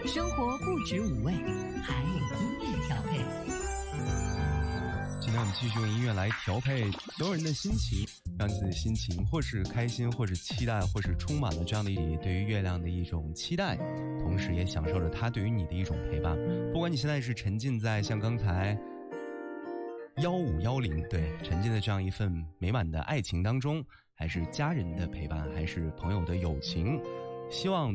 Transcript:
生活不止5味，还有音乐调配。 今天我们继续用音乐来调配所有人的心情，让自己的心情或是开心，或是期待，或是充满了这样的对于月亮的一种期待，同时也享受着它对于你的一种陪伴。不管你现在是沉浸在像刚才1510，对，沉浸在这样一份美满的爱情当中，还是家人的陪伴，还是朋友的友情，希望